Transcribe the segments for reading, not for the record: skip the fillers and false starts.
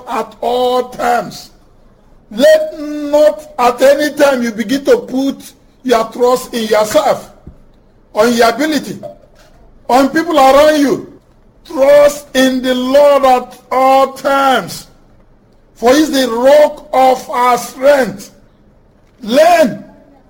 at all times. Let not at any time you begin to put your trust in yourself, on your ability, on people around you. Trust in the Lord at all times, for he is the rock of our strength. Learn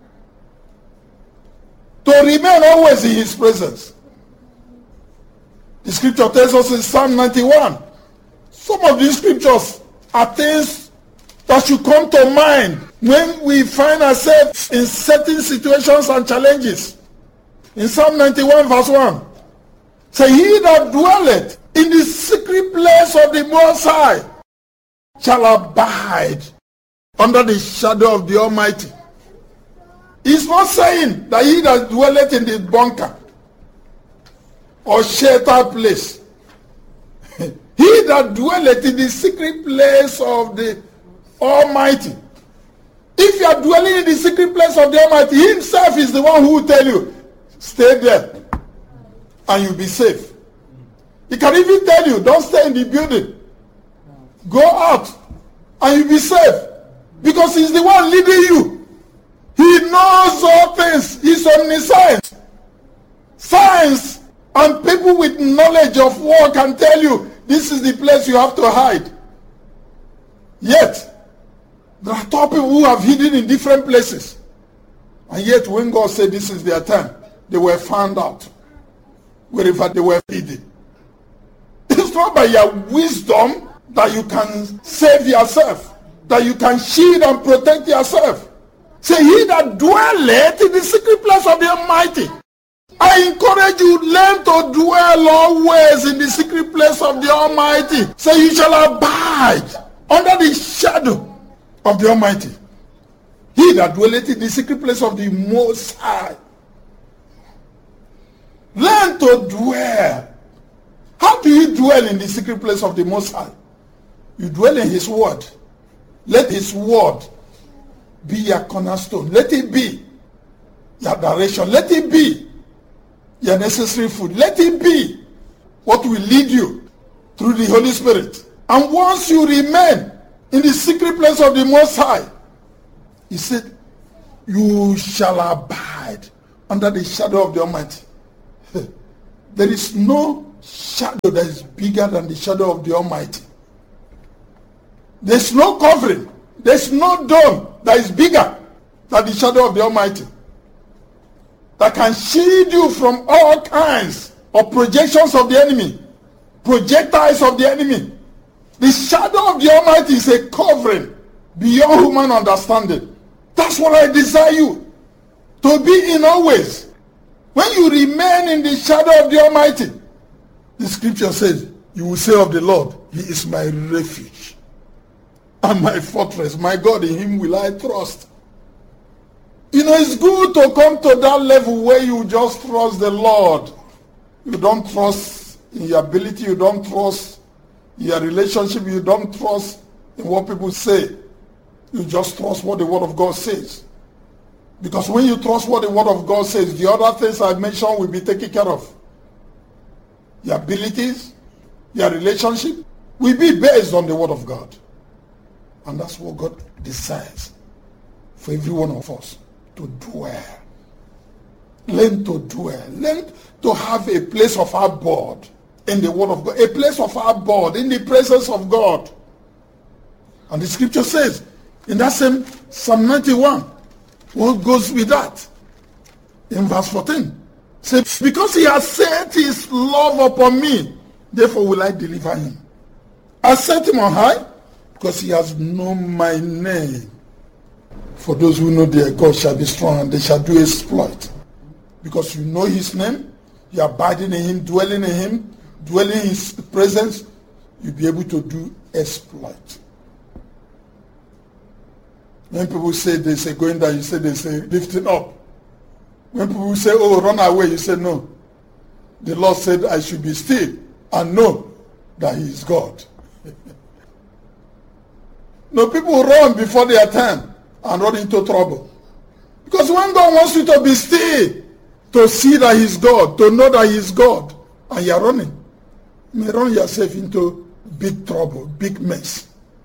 to remain always in his presence. The scripture tells us in Psalm 91. Some of these scriptures are things that should come to mind when we find ourselves in certain situations and challenges. In Psalm 91 verse 1, say, he that dwelleth in the secret place of the Most High shall abide under the shadow of the Almighty. He's not saying that he that dwelleth in the bunker or sheltered place. He that dwelleth in the secret place of the Almighty. If you are dwelling in the secret place of the Almighty, he himself is the one who will tell you, stay there and you'll be safe. He can even tell you, don't stay in the building. Go out and you'll be safe. Because he's the one leading you. He knows all things. He's omniscient. Science and people with knowledge of war can tell you, this is the place you have to hide. Yet, there are top people who have hidden in different places. And yet, when God said this is their time, they were found out wherever they were hidden. It's not by your wisdom that you can save yourself, that you can shield and protect yourself. Say, he that dwelleth in the secret place of the Almighty. I encourage you, learn to dwell always in the secret place of the Almighty. Say, you shall abide under the shadow of the Almighty. He that dwelleth in the secret place of the Most High. Learn to dwell. How do you dwell in the secret place of the Most High? You dwell in his word. Let his word be your cornerstone. Let it be your direction. Let it be your necessary food. Let it be what will lead you through the Holy Spirit. And once you remain in the secret place of the Most High, he said, you shall abide under the shadow of the Almighty. There is no shadow that is bigger than the shadow of the Almighty. There's no covering. There's no dome that is bigger than the shadow of the Almighty, that can shield you from all kinds of projections of the enemy, projectiles of the enemy. The shadow of the Almighty is a covering beyond human understanding. That's what I desire you to be in always. When you remain in the shadow of the Almighty, the scripture says, you will say of the Lord, he is my refuge and my fortress, my God, in him will I trust. You know, it's good to come to that level where you just trust the Lord. You don't trust in your ability, you don't trust in your relationship, you don't trust in what people say. You just trust what the Word of God says. Because when you trust what the Word of God says, the other things I mentioned will be taken care of. Your abilities, your relationship will be based on the Word of God. And that's what God desires for every one of us, to dwell. Learn to dwell. Learn to have a place of abode in the Word of God. A place of abode in the presence of God. And the scripture says, in that same Psalm 91, what goes with that? In verse 14, says, because he has set his love upon me, therefore will I deliver him. I set him on high, because he has known my name. For those who know their God shall be strong, and they shall do exploit. Because you know his name, you are abiding in him, dwelling in his presence, you'll be able to do exploit. When people say, they say going down, you say, they say lifting up. When people say, oh, run away, you say no. The Lord said, I should be still and know that he is God. No, people run before their time and run into trouble. Because when God wants you to be still, to see that he's God, to know that he's God, and you're running, you may run yourself into big trouble, big mess.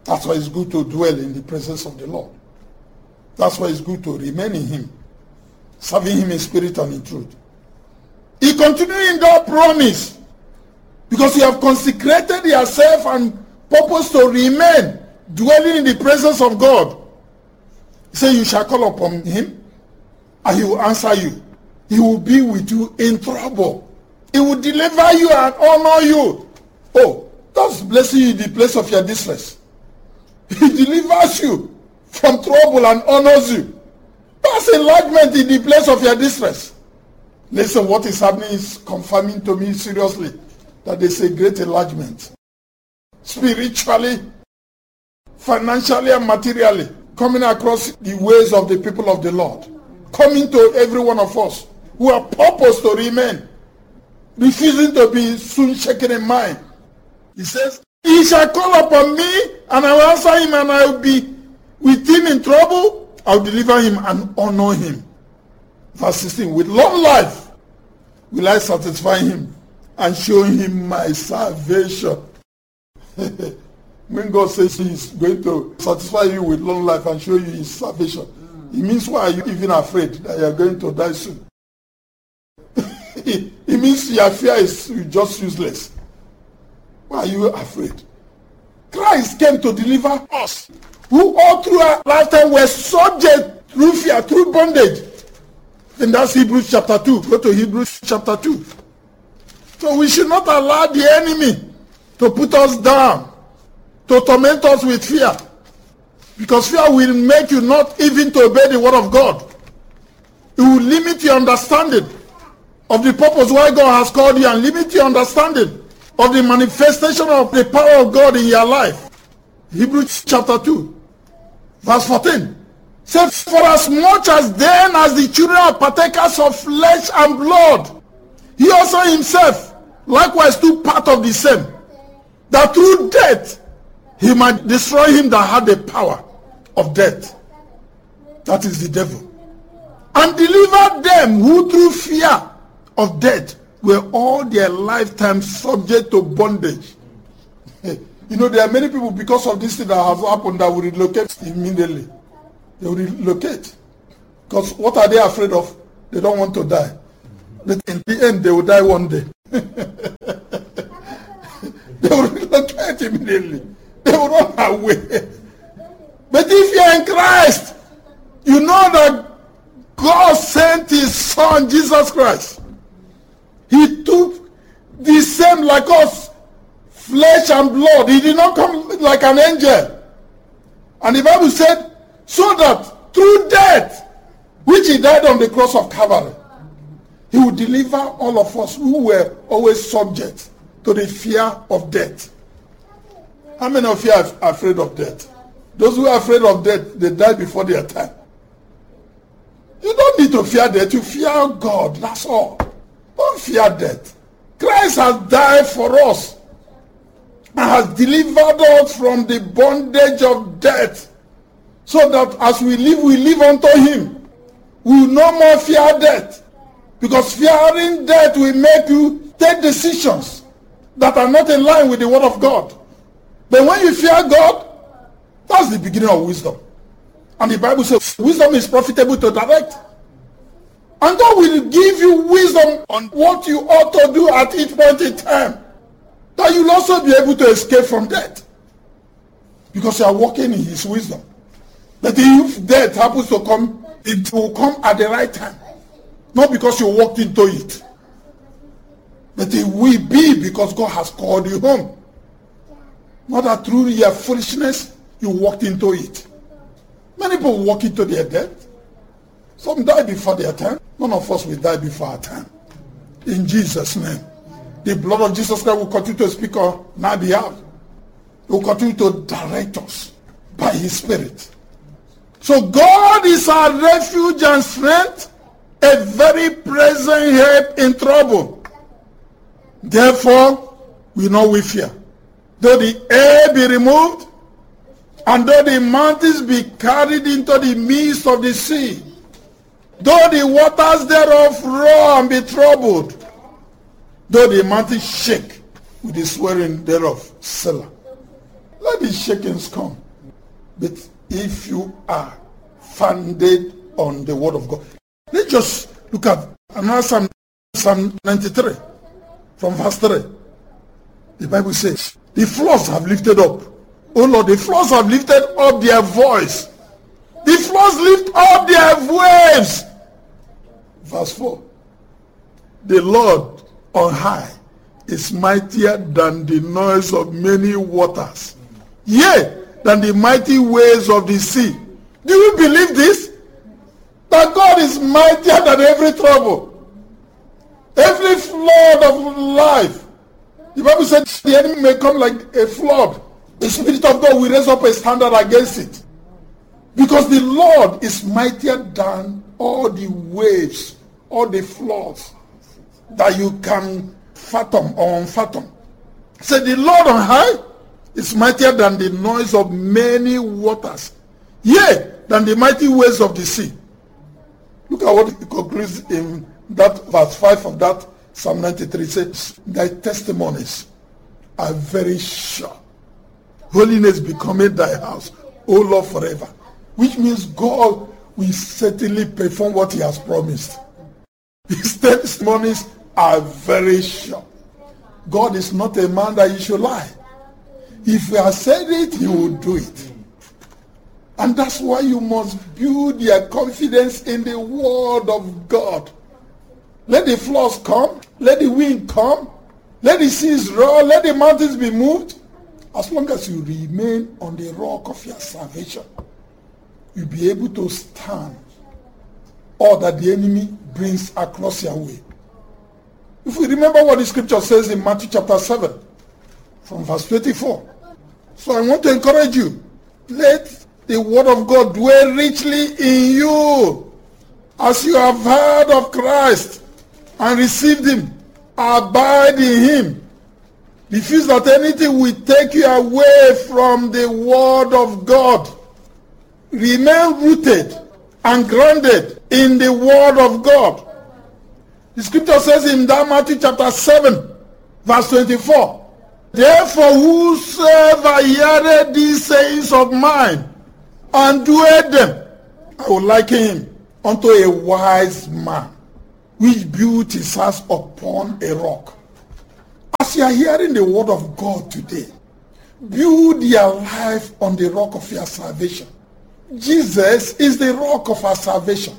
That's why it's good to dwell in the presence of the Lord. That's why it's good to remain in him, serving him in spirit and in truth. He continued in that promise because you have consecrated yourself and purpose to remain dwelling in the presence of God. He said, you shall call upon him and he will answer you. He will be with you in trouble. He will deliver you and honor you. Oh, that's blessing you in the place of your distress. He delivers you from trouble and honors you. That's enlargement in the place of your distress. Listen, what is happening is confirming to me seriously that there's a great enlargement. Spiritually, financially, and materially, coming across the ways of the people of the Lord. Coming to every one of us who are purposed to remain, refusing to be soon shaken in mind. He says, he shall call upon me, and I will answer him, and I will be with him in trouble. I will deliver him and honor him. Verse 16, with long life will I satisfy him and show him my salvation. When God says he is going to satisfy you with long life and show you his salvation, it means, why are you even afraid that you are going to die soon? It means your fear is just useless. Why are you afraid? Christ came to deliver us, who all through our lifetime were subject through fear, through bondage. And that's Hebrews chapter 2. Go to Hebrews chapter 2. So we should not allow the enemy to put us down, to torment us with fear. Because fear will make you not even to obey the word of God. It will limit your understanding of the purpose why God has called you, and limit your understanding of the manifestation of the power of God in your life. Hebrews chapter 2, verse 14. Says, for as much as then as the children are partakers of flesh and blood, he also himself likewise took part of the same, that through death he might destroy him that had the power of death, that is the devil, and deliver them who through fear of death were all their lifetime subject to bondage. You know, there are many people, because of this thing that has happened, that will relocate immediately. They will relocate. Because what are they afraid of? They don't want to die. But in the end, they will die one day. They will relocate immediately. They will run away. But if you are in Christ, you know that God sent his son, Jesus Christ. He took the same like us, flesh and blood. He did not come like an angel. And the Bible said, so that through death, which he died on the cross of Calvary, he would deliver all of us who were always subject to the fear of death. How many of you are afraid of death? Those who are afraid of death, they die before their time. You don't need to fear death. You fear God. That's all. Don't fear death. Christ has died for us and has delivered us from the bondage of death, so that as we live unto him. We will no more fear death, because fearing death will make you take decisions that are not in line with the word of God. But when you fear God, that's the beginning of wisdom. And the Bible says wisdom is profitable to direct. And God will give you wisdom on what you ought to do at each point in time, that you'll also be able to escape from death, because you are walking in his wisdom. But if death happens to come, it will come at the right time. Not because you walked into it, but it will be because God has called you home. Not that through your foolishness you walked into it. Many people walk into their death. Some die before their time. None of us will die before our time. In Jesus' name. The blood of Jesus Christ will continue to speak on our behalf. It will continue to direct us by his Spirit. So God is our refuge and strength, a very present help in trouble. Therefore, we know we fear. Though the air be removed, and though the mountains be carried into the midst of the sea, though the waters thereof roar and be troubled, though the mountains shake with the swelling thereof. Selah. Let the the shakings come. But if you are founded on the word of God. Let's just look at another Psalm 93 from verse 3. The Bible says, the floods have lifted up. Oh Lord, the floods have lifted up their voice. The floods lift up their waves. Verse 4. The Lord on high is mightier than the noise of many waters. Yea, than the mighty waves of the sea. Do you believe this? That God is mightier than every trouble, every flood of life. The Bible said the enemy may come like a flood. The Spirit of God will raise up a standard against it. Because the Lord is mightier than all the waves, all the floods that you can fathom or unfathom. Say, the Lord on high is mightier than the noise of many waters. Yea, than the mighty waves of the sea. Look at what it concludes in that verse 5 of that Psalm 93. It says, thy testimonies are very sure. Holiness becoming thy house, O Lord, forever. Which means God will certainly perform what he has promised. His testimonies are very sure. God is not a man that he should lie. If he has said it, he will do it. And that's why you must build your confidence in the word of God. Let the floods come. Let the wind come. Let the seas roar. Let the mountains be moved. As long as you remain on the rock of your salvation, you'll be able to stand all that the enemy brings across your way. If we remember what the scripture says in Matthew chapter 7, from verse 24. So I want to encourage you. Let the word of God dwell richly in you. As you have heard of Christ and received him, abide in him. Refuse that anything will take you away from the word of God. Remain rooted and grounded in the word of God. The scripture says in that Matthew chapter 7, verse 24, therefore whosoever heareth these sayings of mine and doeth them, I will liken him unto a wise man, which built his house upon a rock. As you are hearing the word of God today, build your life on the rock of your salvation. Jesus is the rock of our salvation.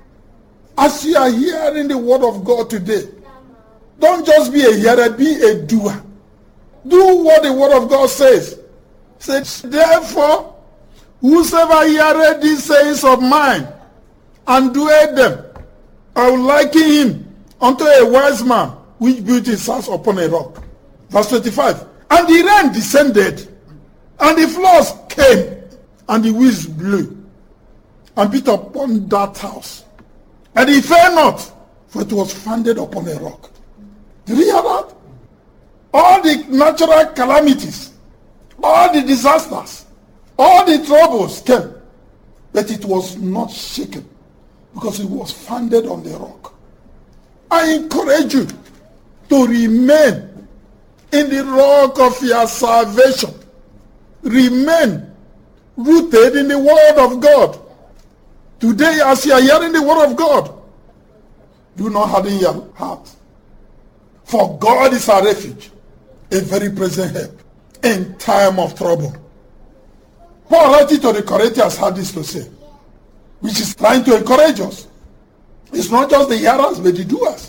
As you are hearing the word of God today, don't just be a hearer, be a doer. Do what the word of God says. Say, therefore, whosoever heareth these sayings of mine and doeth them, I will liken him unto a wise man which built his house upon a rock. Verse 25. And the rain descended, and the floods came, and the winds blew, and beat upon that house. And it fell not, for it was founded upon a rock. Did you hear that? All the natural calamities, all the disasters, all the troubles came, but it was not shaken, because it was founded on the rock. I encourage you to remain in the rock of your salvation. Remain rooted in the word of God. Today, as you are hearing the word of God, do not harden your heart. For God is our refuge, a very present help in time of trouble. Paul writing to the Corinthians had this to say, which is trying to encourage us. It's not just the hearers, but the doers.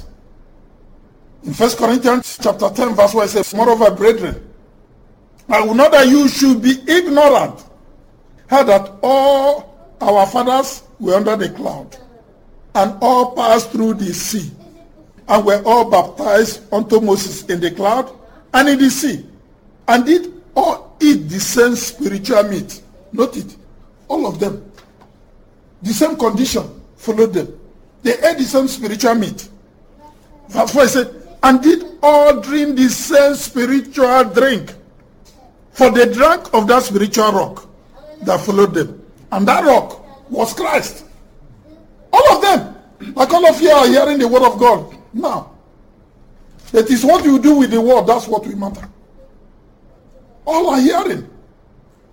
In 1 Corinthians chapter 10, verse 1, it says, moreover, brethren, I will not that you should be ignorant, how that all our fathers were under the cloud, and all passed through the sea, and were all baptized unto Moses in the cloud and in the sea, and did all eat the same spiritual meat. Note it, all of them. The same condition followed them. They ate the same spiritual meat. Verse 4 said, and did all drink the same spiritual drink, for they drank of that spiritual rock that followed them. And that rock was Christ. All of them, like all of you are hearing the word of God now. That is what you do with the word, that's what we matter. All are hearing.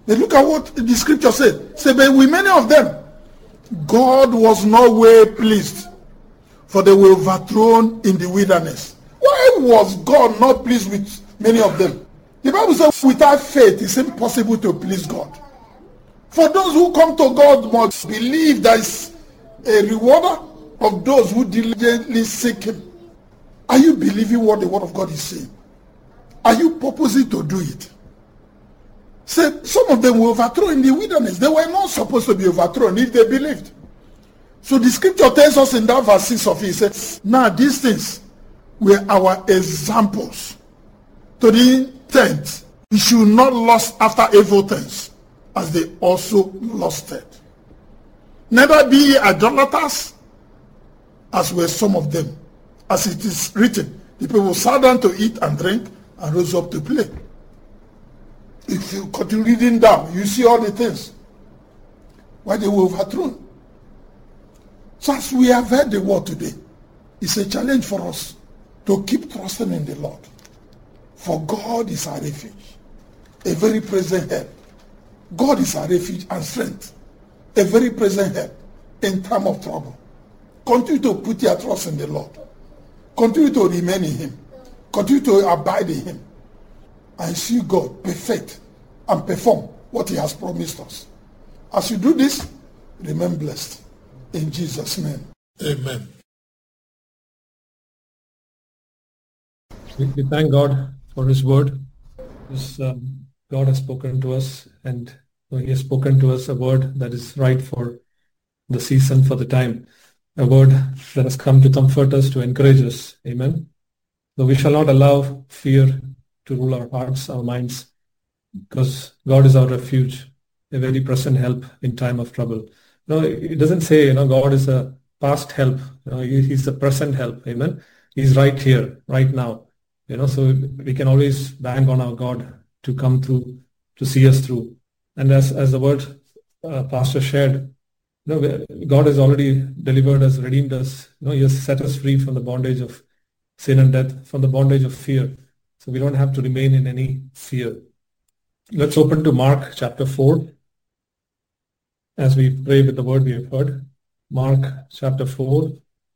They look at what the scripture said. Say, but with many of them, God was no way pleased, for they were overthrown in the wilderness. Why was God not pleased with many of them? The Bible says without faith it's impossible to please God. For those who come to God must believe there is a rewarder of those who diligently seek him. Are you believing what the word of God is saying? Are you purposing to do it? Say, some of them were overthrown in the wilderness. They were not supposed to be overthrown if they believed. So the scripture tells us in that verse 6 of it, it says, now these things were our examples, to the intent we should not lust after evil things, as they also lusted. Neither be ye idolaters, as were some of them. As it is written, the people sat down to eat and drink and rose up to play. If you continue reading down, you see all the things why they were overthrown. So as we have heard the word today, it's a challenge for us to keep trusting in the Lord. For God is our refuge, a very present help. God is our refuge and strength, a very present help in time of trouble. Continue to put your trust in the Lord. Continue to remain in him. Continue to abide in him. And see God perfect and perform what he has promised us. As you do this, remain blessed. In Jesus' name, amen. We thank God for his word. God has spoken to us, and he has spoken to us a word that is right for the season, for the time. A word that has come to comfort us, to encourage us. Amen. So we shall not allow fear to rule our hearts, our minds, because God is our refuge, a very present help in time of trouble. It doesn't say, God is a past help. He's a present help. Amen. He's right here, right now. So we can always bank on our God to come through, to see us through. And as the word Pastor shared, God has already delivered us, redeemed us. He has set us free from the bondage of sin and death, from the bondage of fear. So we don't have to remain in any fear. Let's open to Mark chapter 4 as we pray with the word we have heard. Mark chapter 4.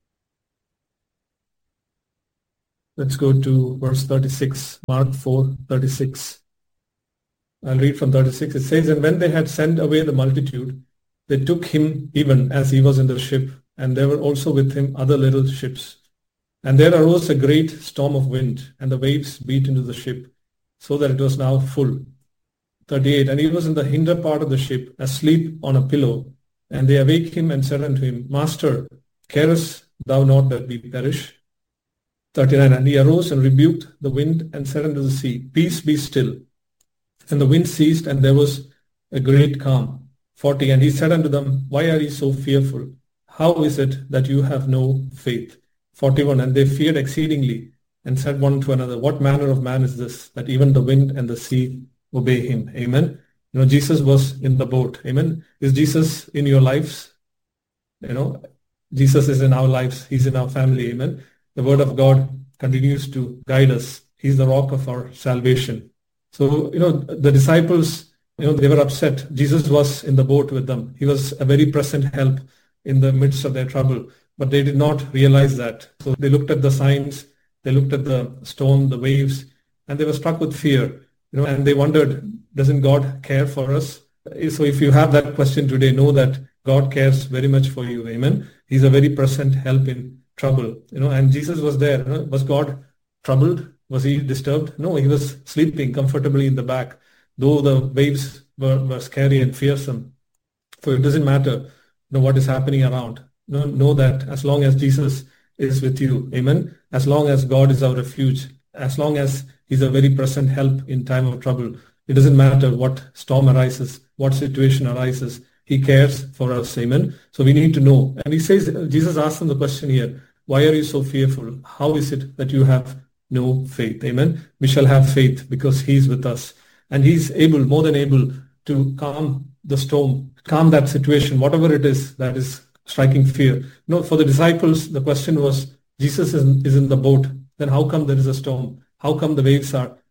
Let's go to verse 36. Mark 4:36. I'll read from 36. It says, and when they had sent away the multitude, they took him even as he was in the ship, and there were also with him other little ships. And there arose a great storm of wind, and the waves beat into the ship, so that it was now full. 38. And he was in the hinder part of the ship, asleep on a pillow. And they awake him and said unto him, Master, carest thou not that we perish? 39. And he arose and rebuked the wind and said unto the sea, Peace, be still. And the wind ceased, and there was a great calm. 40. And he said unto them, Why are ye so fearful? How is it that you have no faith? 41. And they feared exceedingly, and said one to another, What manner of man is this, that even the wind and the sea obey him? Amen. Jesus was in the boat. Amen. Is Jesus in your lives? Jesus is in our lives. He's in our family. Amen. The word of God continues to guide us. He's the rock of our salvation. So, the disciples, they were upset. Jesus was in the boat with them. He was a very present help in the midst of their trouble. But they did not realize that. So they looked at the signs, they looked at the storm, the waves, and they were struck with fear. And they wondered, doesn't God care for us? So if you have that question today, know that God cares very much for you. Amen. He's a very present help in trouble. And Jesus was there. Was God troubled? Was he disturbed? No, he was sleeping comfortably in the back, though the waves were scary and fearsome. So it doesn't matter what is happening around. Know that as long as Jesus is with you, amen, as long as God is our refuge, as long as he's a very present help in time of trouble, it doesn't matter what storm arises, what situation arises, he cares for us, amen. So we need to know. And he says, Jesus asked them the question here, why are you so fearful? How is it that you have no faith? Amen. We shall have faith because he's with us, and he's able, more than able, to calm the storm, calm that situation, whatever it is that is striking fear. For the disciples, the question was, Jesus is in the boat, then how come there is a storm? How come the waves are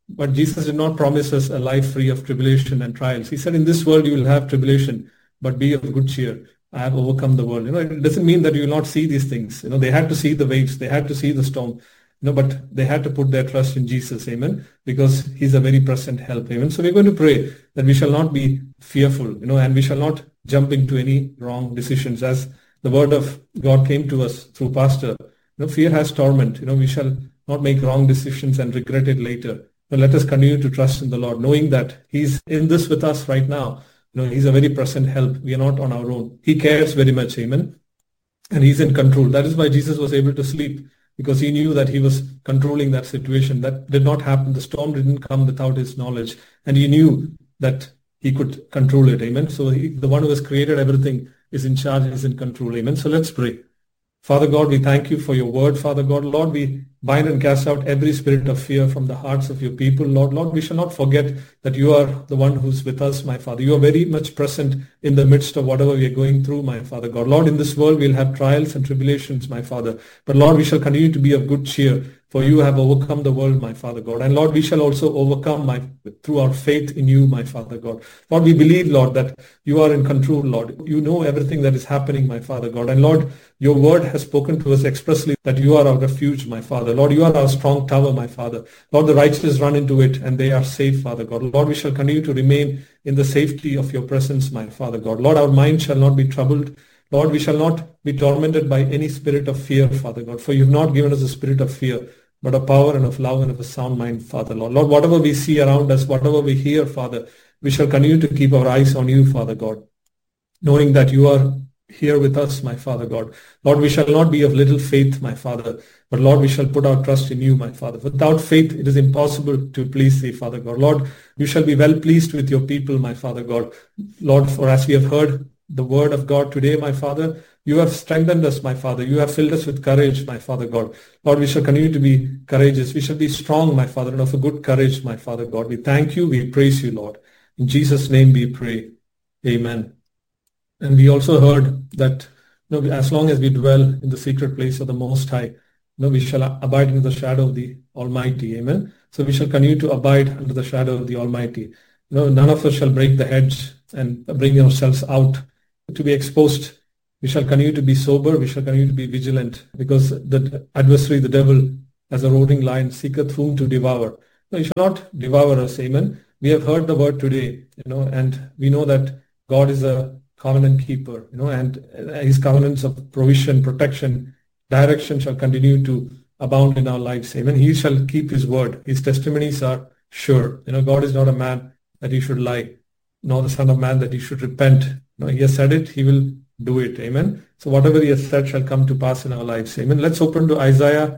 But Jesus did not promise us a life free of tribulation and trials. He said, in this world you will have tribulation, but be of good cheer. I have overcome the world. It doesn't mean that you will not see these things. They had to see the waves. They had to see the storm. But they had to put their trust in Jesus. Amen. Because he's a very present help. Amen. So we're going to pray that we shall not be fearful, and we shall not jump into any wrong decisions. As the word of God came to us through Pastor, fear has torment. We shall not make wrong decisions and regret it later. But let us continue to trust in the Lord, knowing that he's in this with us right now. He's a very present help. We are not on our own. He cares very much. Amen. And he's in control. That is why Jesus was able to sleep, because he knew that he was controlling that situation. That did not happen. The storm didn't come without his knowledge. And he knew that he could control it. Amen. So the one who has created everything is in charge, is in control. Amen. So let's pray. Father God, we thank you for your word, Father God. Lord, we bind and cast out every spirit of fear from the hearts of your people. Lord, we shall not forget that you are the one who's with us, my Father. You are very much present in the midst of whatever we are going through, my Father God. Lord, in this world we'll have trials and tribulations, my Father. But Lord, we shall continue to be of good cheer, for you have overcome the world, my Father God. And Lord, we shall also overcome through our faith in you, my Father God. Lord, we believe, Lord, that you are in control, Lord. You know everything that is happening, my Father God. And Lord, your word has spoken to us expressly that you are our refuge, my Father. Lord, you are our strong tower, my Father. Lord, the righteous run into it and they are safe, Father God. Lord, we shall continue to remain in the safety of your presence, my Father God. Lord, our mind shall not be troubled. Lord, we shall not be tormented by any spirit of fear, Father God. For you've not given us a spirit of fear, but of power and of love and of a sound mind, Father, Lord. Lord, whatever we see around us, whatever we hear, Father, we shall continue to keep our eyes on you, Father God, knowing that you are here with us, my Father God. Lord, we shall not be of little faith, my Father, but Lord, we shall put our trust in you, my Father. Without faith, it is impossible to please thee, Father God. Lord, you shall be well pleased with your people, my Father God. Lord, for as we have heard the word of God today, my Father, you have strengthened us, my Father. You have filled us with courage, my Father God. Lord, we shall continue to be courageous. We shall be strong, my Father, and of a good courage, my Father God. We thank you. We praise you, Lord. In Jesus' name we pray. Amen. And we also heard that as long as we dwell in the secret place of the Most High, we shall abide in the shadow of the Almighty. Amen. So we shall continue to abide under the shadow of the Almighty. None of us shall break the hedge and bring ourselves out to be exposed. We shall continue to be sober. We shall continue to be vigilant, because the adversary, the devil, as a roaring lion, seeketh whom to devour. No, he shall not devour us. Amen. We have heard the word today, and we know that God is a covenant keeper, and his covenants of provision, protection, direction shall continue to abound in our lives. Amen. He shall keep his word. His testimonies are sure. God is not a man that he should lie, nor the son of man that he should repent. He has said it, he will do it. Amen. So whatever he has said shall come to pass in our lives. Amen. Let's open to Isaiah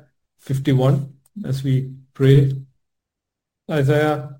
51 as we pray. Isaiah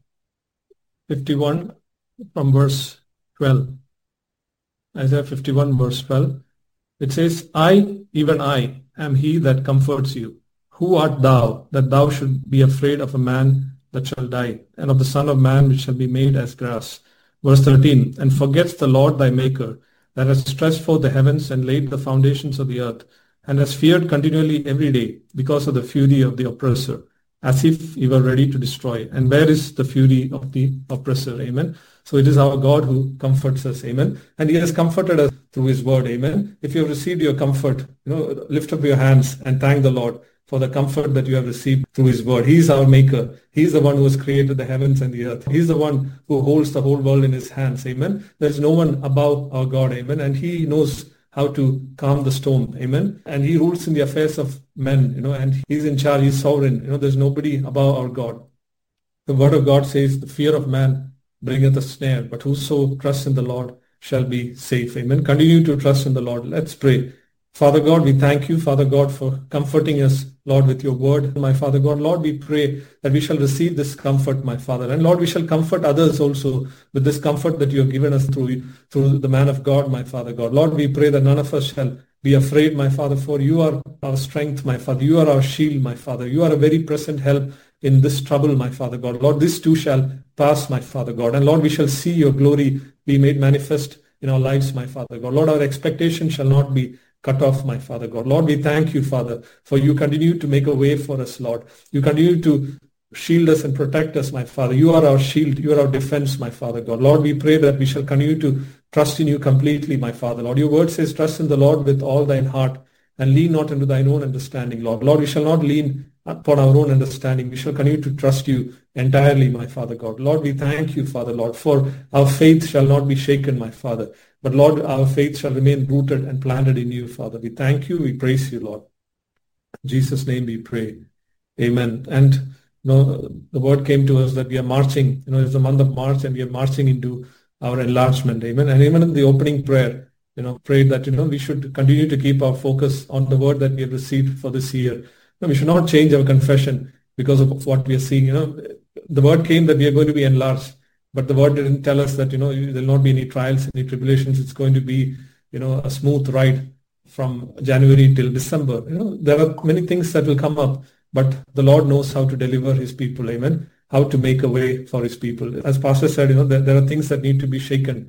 51 from verse 12. Isaiah 51 verse 12. It says, I, even I, am he that comforts you. Who art thou, that thou should be afraid of a man that shall die, and of the son of man which shall be made as grass? Verse 13. And forgets the Lord thy maker, that has stretched forth the heavens and laid the foundations of the earth, and has feared continually every day because of the fury of the oppressor, as if he were ready to destroy. And where is the fury of the oppressor? Amen. So it is our God who comforts us. Amen. And he has comforted us through his word. Amen. If you have received your comfort, lift up your hands and thank the Lord for the comfort that you have received through his word. He is our maker. He is the one who has created the heavens and the earth. He is the one who holds the whole world in his hands. Amen. There is no one above our God. Amen. And he knows how to calm the storm. Amen. And he rules in the affairs of men, and he's in charge. He's sovereign. There's nobody above our God. The word of God says, the fear of man bringeth a snare, but whoso trusts in the Lord shall be safe. Amen. Continue to trust in the Lord. Let's pray. Father God, we thank you, Father God, for comforting us, Lord, with your word. My Father God, Lord, we pray that we shall receive this comfort, my Father. And Lord, we shall comfort others also with this comfort that you have given us through the man of God, my Father God. Lord, we pray that none of us shall be afraid, my Father, for you are our strength, my Father. You are our shield, my Father. You are a very present help in this trouble, my Father God. Lord, this too shall pass, my Father God. And Lord, we shall see your glory be made manifest in our lives, my Father God. Lord, our expectation shall not be cut off, my Father God. Lord, we thank you, Father, for you continue to make a way for us, Lord. You continue to shield us and protect us, my Father. You are our shield. You are our defense, my Father God. Lord, we pray that we shall continue to trust in you completely, my Father. Lord, your word says, trust in the Lord with all thine heart and lean not into thine own understanding, Lord. Lord, we shall not lean upon our own understanding. We shall continue to trust you entirely, my Father God. Lord, we thank you, Father, Lord, for our faith shall not be shaken, my Father. But Lord, our faith shall remain rooted and planted in you, Father. We thank you. We praise you, Lord. In Jesus' name we pray. Amen. And the word came to us that we are marching, it's the month of March and we are marching into our enlargement. Amen. And even in the opening prayer, prayed that, we should continue to keep our focus on the word that we have received for this year. We should not change our confession because of what we are seeing. The word came that we are going to be enlarged, but the word didn't tell us that, there will not be any trials, any tribulations. It's going to be, a smooth ride from January till December. There are many things that will come up, but the Lord knows how to deliver his people. Amen. How to make a way for his people. As Pastor said, there are things that need to be shaken,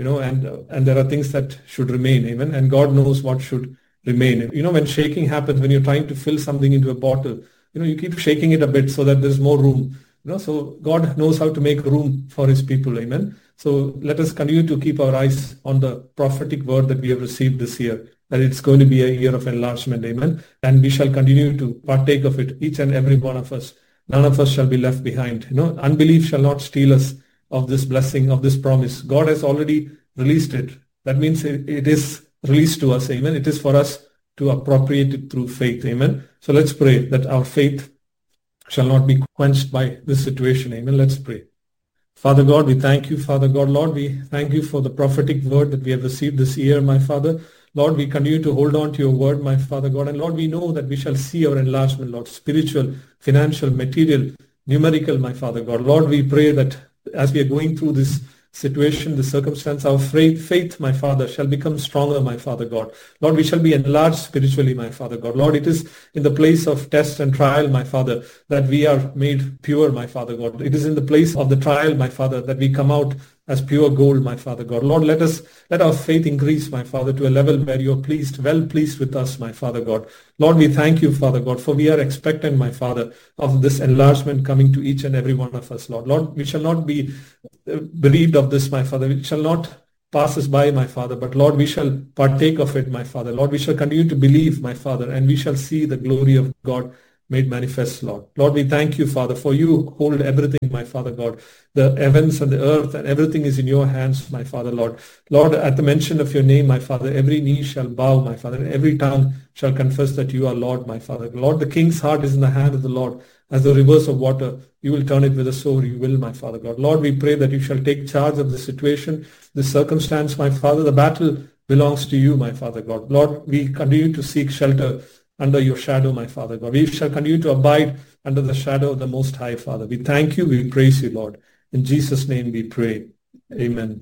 and there are things that should remain. Amen. And God knows what should remain. When shaking happens, when you're trying to fill something into a bottle, you keep shaking it a bit so that there's more room. So God knows how to make room for his people. Amen. So let us continue to keep our eyes on the prophetic word that we have received this year, that it's going to be a year of enlargement. Amen. And we shall continue to partake of it, each and every one of us. None of us shall be left behind. Unbelief shall not steal us of this blessing, of this promise. God has already released it. That means it is released to us. Amen. It is for us to appropriate it through faith. Amen. So let's pray that our faith shall not be quenched by this situation. Amen. Let's pray. Father God, we thank you, Father God. Lord, we thank you for the prophetic word that we have received this year, my Father. Lord, we continue to hold on to your word, my Father God. And Lord, we know that we shall see our enlargement, Lord, spiritual, financial, material, numerical, my Father God. Lord, we pray that as we are going through this situation, the circumstance, our faith, my Father, shall become stronger, my Father God. Lord, we shall be enlarged spiritually, my Father God. Lord, it is in the place of test and trial, my Father, that we are made pure, my Father God. It is in the place of the trial, my Father, that we come out as pure gold, my Father God. Lord, let our faith increase, my Father, to a level where you are well pleased with us, my Father God. Lord, we thank you, Father God, for we are expectant, my Father, of this enlargement coming to each and every one of us, Lord. Lord, we shall not be bereaved of this, my Father. We shall not pass us by, my Father, but Lord, we shall partake of it, my Father. Lord, we shall continue to believe, my Father, and we shall see the glory of God made manifest, Lord. Lord, we thank you, Father, for you hold everything, my Father God. The heavens and the earth and everything is in your hands, my Father, Lord. Lord, at the mention of your name, my Father, every knee shall bow, my Father, and every tongue shall confess that you are Lord, my Father. Lord, the king's heart is in the hand of the Lord. As the rivers of water, you will turn it with a sword, you will, my Father God. Lord, we pray that you shall take charge of the situation, the circumstance, my Father. The battle belongs to you, my Father God. Lord, we continue to seek shelter under your shadow, my Father God. We shall continue to abide under the shadow of the Most High, Father. We thank you, we praise you, Lord. In Jesus' name we pray. Amen.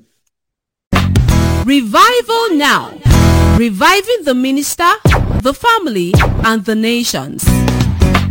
Revival now. Reviving the minister, the family, and the nations.